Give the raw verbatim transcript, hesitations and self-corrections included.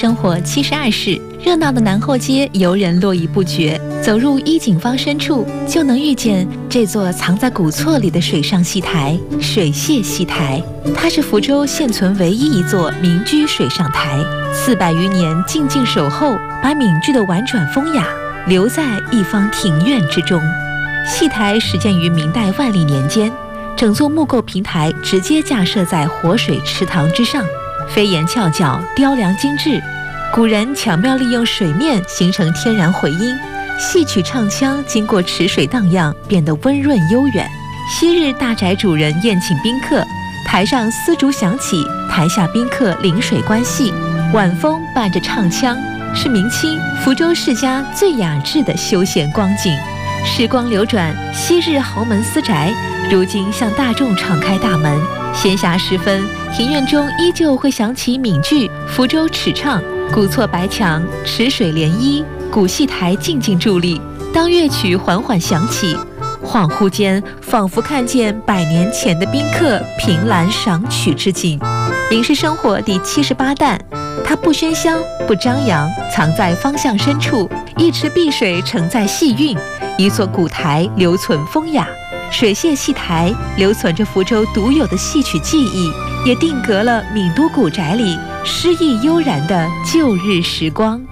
生活七十二室，热闹的南后街游人络绎不绝。走入衣锦坊深处，就能遇见这座藏在古厝里的水上戏台——水榭戏台。它是福州现存唯一一座民居水上台，四百余年静静守候，把闽剧的婉转风雅留在一方庭院之中。戏台始建于明代万历年间，整座木构平台直接架设在活水池塘之上，飞檐翘角，雕梁精致。古人巧妙利用水面形成天然回音，戏曲唱腔经过池水荡漾，变得温润悠远。昔日大宅主人宴请宾客，台上丝竹响起，台下宾客临水观戏，晚风伴着唱腔，是明清福州世家最雅致的休闲光景。时光流转，昔日豪门私宅如今向大众敞开大门。闲暇时分，庭院中依旧会响起闽剧《福州尺唱》，古厝白墙，池水涟漪，古戏台静静伫立。当乐曲缓缓响起，恍惚间仿佛看见百年前的宾客凭栏赏曲之景。影视生活第七十八弹，它不喧嚣，不张扬，藏在方向深处，一池碧水承载戏韵，一座古台留存风雅。水榭戏台留存着福州独有的戏曲技艺，也定格了闽都古宅里诗意悠然的旧日时光。